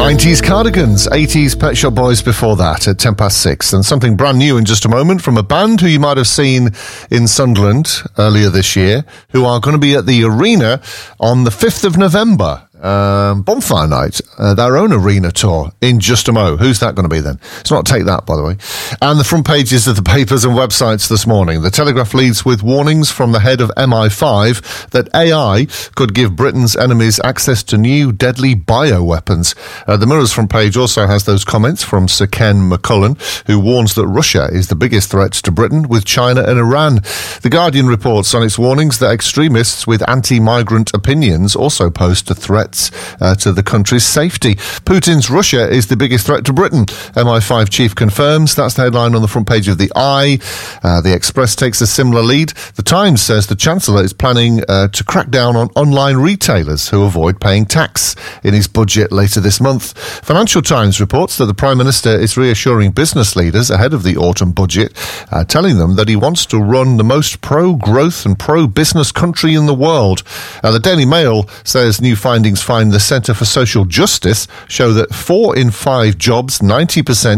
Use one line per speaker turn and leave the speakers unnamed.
90s Cardigans, 80s Pet Shop Boys before that at 6:10, and something brand new in just a moment from a band who you might have seen in Sunderland earlier this year, who are going to be at the Arena on the 5th of November. Bonfire Night, their own arena tour in just a mo. Who's that going to be then? It's not Take That, by the way. And the front pages of the papers and websites this morning. The Telegraph leads with warnings from the head of MI5 that AI could give Britain's enemies access to new deadly bioweapons. The Mirror's front page also has those comments from Sir Ken McCullen, who warns that Russia is the biggest threat to Britain, with China and Iran. The Guardian reports on its warnings that extremists with anti-migrant opinions also pose a threat to the country's safety. Putin's Russia is the biggest threat to Britain, MI5 chief confirms. That's the headline on the front page of the Eye. The Express takes a similar lead. The Times says the Chancellor is planning to crack down on online retailers who avoid paying tax in his budget later this month. Financial Times reports that the Prime Minister is reassuring business leaders ahead of the autumn budget, telling them that he wants to run the most pro-growth and pro-business country in the world. The Daily Mail says new findings find the Centre for Social Justice show that 4 in 5 jobs, 90%,